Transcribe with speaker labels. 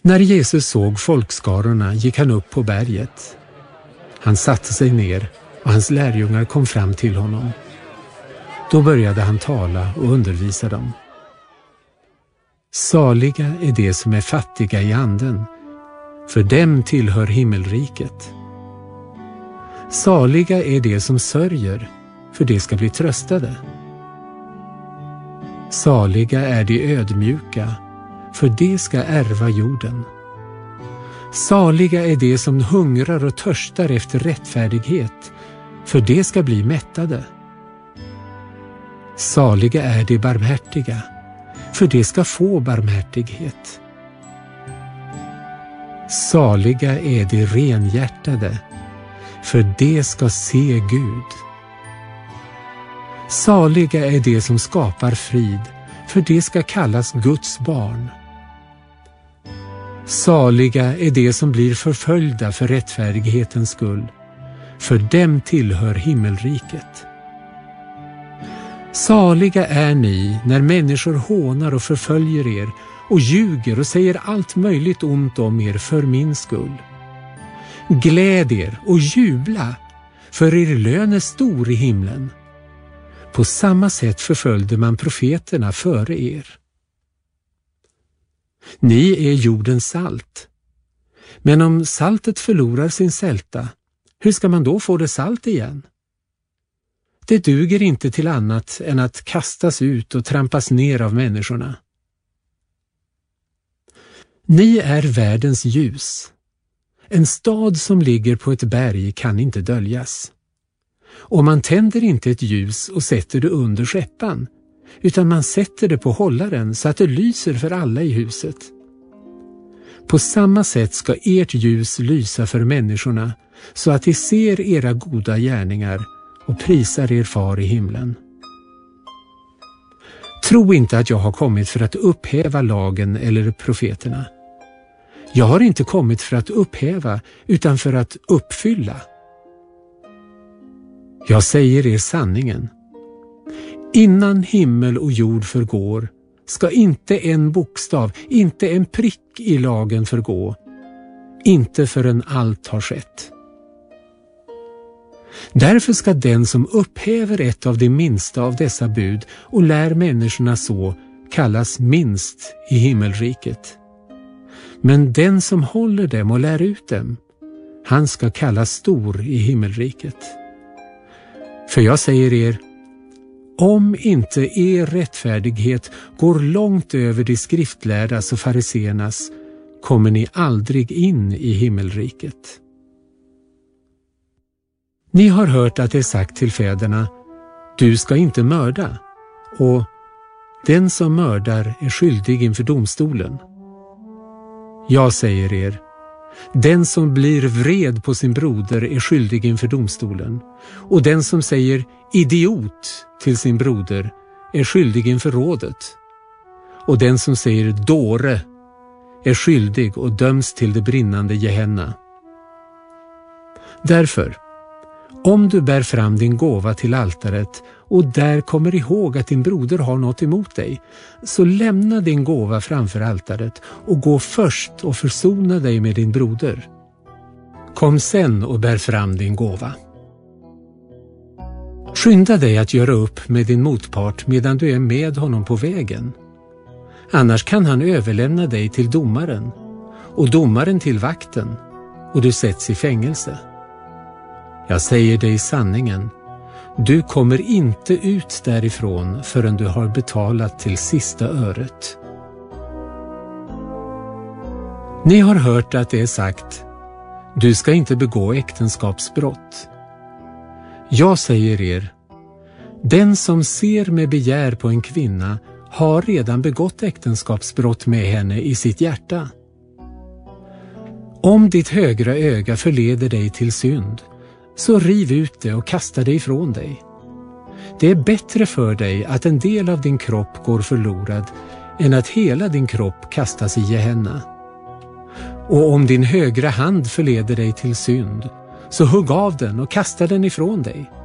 Speaker 1: När Jesus såg folkskarorna gick han upp på berget. Han satte sig ner och hans lärjungar kom fram till honom. Då började han tala och undervisa dem. Saliga är de som är fattiga i anden, för dem tillhör himmelriket. Saliga är de som sörjer, för de ska bli tröstade. Saliga är de ödmjuka, för de ska ärva jorden. Saliga är de som hungrar och törstar efter rättfärdighet, för de ska bli mättade. Saliga är de barmhärtiga, för de ska få barmhärtighet. Saliga är de renhjärtade, för de ska se Gud. Saliga är de som skapar frid, för de ska kallas Guds barn. Saliga är de som blir förföljda för rättfärdighetens skull, för dem tillhör himmelriket. Saliga är ni när människor hånar och förföljer er och ljuger och säger allt möjligt ont om er för min skull. Gläd er och jubla, för er lön är stor i himlen. På samma sätt förföljde man profeterna före er. Ni är jordens salt. Men om saltet förlorar sin sälta, hur ska man då få det salt igen? Det duger inte till annat än att kastas ut och trampas ner av människorna. Ni är världens ljus. En stad som ligger på ett berg kan inte döljas. Och man tänder inte ett ljus och sätter det under skäppan, utan man sätter det på hållaren så att det lyser för alla i huset. På samma sätt ska ert ljus lysa för människorna, så att de ser era goda gärningar och prisar er far i himlen. Tro inte att jag har kommit för att upphäva lagen eller profeterna. Jag har inte kommit för att upphäva, utan för att uppfylla. Jag säger er sanningen. Innan himmel och jord förgår ska inte en bokstav, inte en prick i lagen förgå, inte förrän allt har skett. Därför ska den som upphäver ett av de minsta av dessa bud och lär människorna så kallas minst i himmelriket. Men den som håller dem och lär ut dem, han ska kallas stor i himmelriket. För jag säger er, om inte er rättfärdighet går långt över de skriftlärdas och fariseernas, kommer ni aldrig in i himmelriket. Ni har hört att det är sagt till fäderna, du ska inte mörda, och den som mördar är skyldig inför domstolen. Jag säger er, den som blir vred på sin broder är skyldig inför domstolen, och den som säger idiot till sin broder är skyldig inför rådet, och den som säger dåre är skyldig och döms till det brinnande Gehenna. Därför, om du bär fram din gåva till altaret och där kommer ihåg att din broder har något emot dig, så lämna din gåva framför altaret och gå först och försona dig med din broder. Kom sen och bär fram din gåva. Skynda dig att göra upp med din motpart medan du är med honom på vägen. Annars kan han överlämna dig till domaren och domaren till vakten, och du sätts i fängelse. Jag säger dig sanningen, du kommer inte ut därifrån förrän du har betalat till sista öret. Ni har hört att det är sagt, du ska inte begå äktenskapsbrott. Jag säger er, den som ser med begär på en kvinna har redan begått äktenskapsbrott med henne i sitt hjärta. Om ditt högra öga förleder dig till synd, så riv ut det och kasta det ifrån dig. Det är bättre för dig att en del av din kropp går förlorad än att hela din kropp kastas i Gehenna. Och om din högra hand förleder dig till synd, så hugg av den och kasta den ifrån dig.